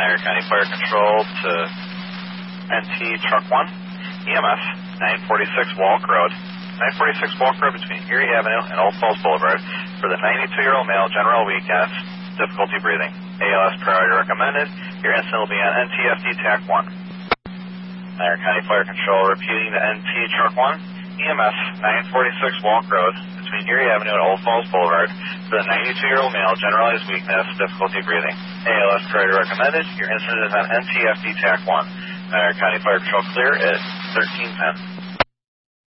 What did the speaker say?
Niagara County Fire Control to NT Truck 1, EMS 946 Walk Road. 946 Walk Road between Erie Avenue and Old Falls Boulevard for the 92-year-old male, general weakness, difficulty breathing. ALS priority recommended. Your incident will be on NTFD TAC 1. Niagara County Fire Control repeating the NT Truck 1, EMS 946 Walk Road between Erie Avenue and Old Falls Boulevard for the 92-year-old male, generalized weakness, difficulty breathing. ALS priority recommended. Your incident is on NTFD TAC 1. Niagara County Fire Control clear at 1310.